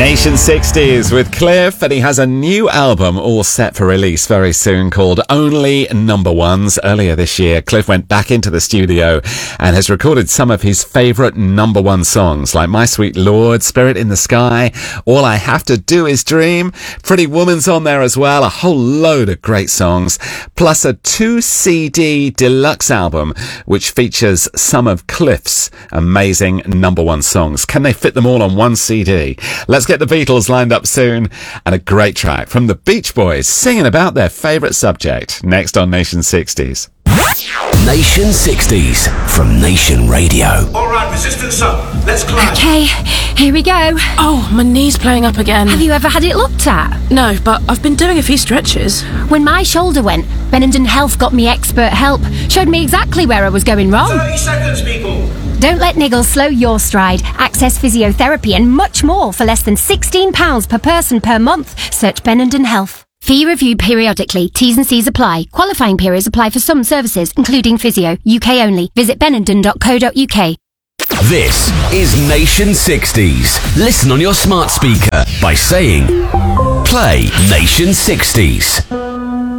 Nation 60s with Cliff, and he has a new album all set for release very soon called Only Number Ones. Earlier this year, Cliff went back into the studio and has recorded some of his favourite number one songs like My Sweet Lord, Spirit in the Sky, All I Have to Do Is Dream, Pretty Woman's on there as well, a whole load of great songs, plus a 2-CD deluxe album which features some of Cliff's amazing number one songs. Can they fit them all on one CD? Let's get the Beatles lined up soon, and a great track from the Beach Boys singing about their favourite subject, next on Nation 60s. Nation 60s from Nation Radio. Alright, resistance up. Let's climb. Okay, here we go. Oh, my knee's playing up again. Have you ever had it looked at? No, but I've been doing a few stretches. When my shoulder went, Benenden Health got me expert help. Showed me exactly where I was going wrong. 30 seconds, people. Don't let niggles slow your stride. Access physiotherapy and much more for less than £16 per person per month. Search Benenden Health. Fee reviewed periodically. T's and C's apply. Qualifying periods apply for some services, including physio. UK only. Visit benenden.co.uk. This is Nation 60s. Listen on your smart speaker by saying, play Nation 60s.